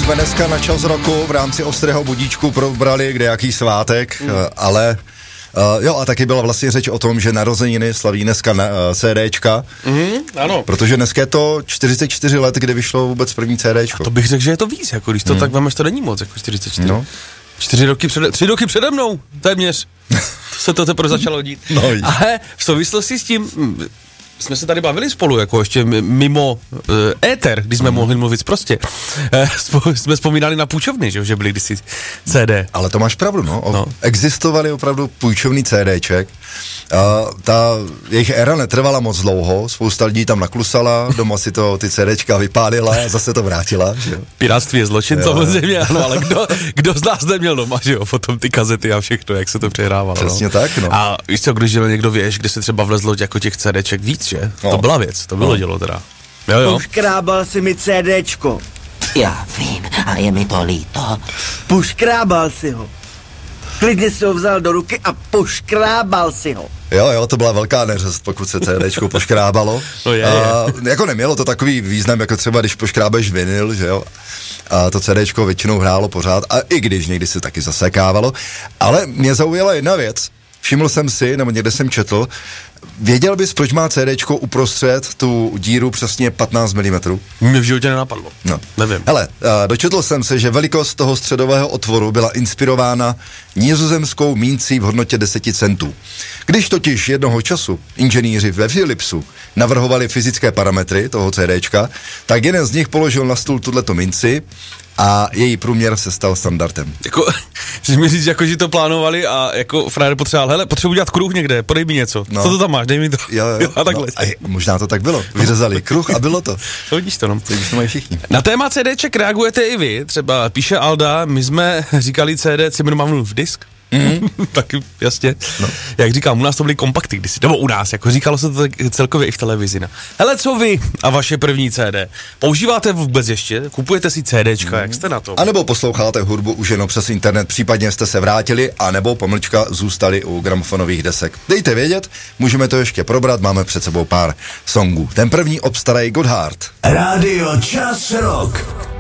jsme dneska na čas roku v rámci ostrého budíčku probrali kdejaký svátek, ale jo, a taky byla vlastně řeč o tom, že narozeniny slaví dneska CDčka. Ano. Protože dneska je to 44 let, kdy vyšlo vůbec první CDčko. A to bych řekl, že je to víc, jako když to tak vemeš, to není moc, jako 44. No. 3 roky přede mnou, téměř. Se to teprve začalo dít. No, ale v souvislosti s tím, jsme se tady bavili spolu, jako ještě mimo éter, když jsme mohli mluvit prostě. Jsme vzpomínali na půjčovny, že byly kdysi CD. Ale to máš pravdu, no. Existovaly opravdu půjčovný CDček. Ta jejich éra netrvala moc dlouho, spousta lidí tam naklusala, doma si to ty CDčka vypálila a zase to vrátila, že jo. Pirátství je zločin, samozřejmě, ano, ale kdo z nás neměl doma, že jo, potom ty kazety a všechno, jak se to přehrávalo. Přesně tak, no. A víš co, když žil někdo, víš, kde se třeba vlezlo jako těch CDček víc, že? No. To byla věc, to bylo dělo teda. Jo. Poškrábal si mi CDčko. Já vím, a je mi to líto. Poškrábal si ho. Klidně si ho vzal do ruky a poškrábal si ho. Jo, to byla velká neřest, pokud se CDčko poškrábalo. No je. Jako nemělo to takový význam, jako třeba když poškrábeš vinyl, že jo. A to CDčko většinou hrálo pořád, a i když někdy se taky zasekávalo. Ale mě zaujala jedna věc. Všiml jsem si, nebo někde jsem četl, věděl bys, proč má CDčko uprostřed tu díru přesně 15 mm? Mě v životě nenapadlo. No. Nevím. Hele, dočetl jsem se, že velikost toho středového otvoru byla inspirována nizozemskou mincí v hodnotě 10 centů. Když totiž jednoho času inženýři ve Philipsu navrhovali fyzické parametry toho CDčka, tak jeden z nich položil na stůl tuto minci a její průměr se stal standardem. Jako, chceš mi říct, jako, že to plánovali a jako frajer potřeboval, hele, potřebuji dělat kruh někde, podej mi něco. No. Co to tam máš, dej mi to. Jo. A takhle. No, a možná to tak bylo. Vyřezali kruh a bylo to. To vidíš to, no. Teď to mají všichni. Na téma CDček reagujete i vy, třeba píše Alda, my jsme říkali CD Zimmermann v disk. Taky jasně. No. Jak říkám, u nás to byly kompakty kdysi, nebo u nás, jako říkalo se to tak celkově i v televizi. No. Hele, co vy a vaše první CD? Používáte vůbec ještě? Kupujete si CDčka, jak jste na to? A nebo posloucháte hudbu už jenom přes internet, případně jste se vrátili, a nebo pomlčka zůstali u gramofonových desek. Dejte vědět, můžeme to ještě probrat, máme před sebou pár songů. Ten první obstarej Gotthard. Rádio Čas Rock.